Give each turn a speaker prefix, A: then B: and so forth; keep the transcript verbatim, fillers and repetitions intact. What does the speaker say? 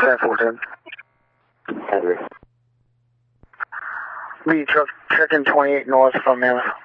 A: ten fourteen.
B: Henry.
A: Lead truck checking twenty-eight north from Mammoth.